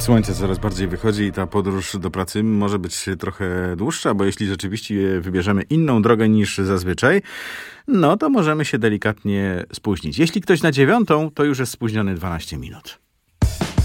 Słońce coraz bardziej wychodzi i ta podróż do pracy może być trochę dłuższa, bo jeśli rzeczywiście wybierzemy inną drogę niż zazwyczaj, no to możemy się delikatnie spóźnić. Jeśli ktoś na 9, to już jest spóźniony 12 minut.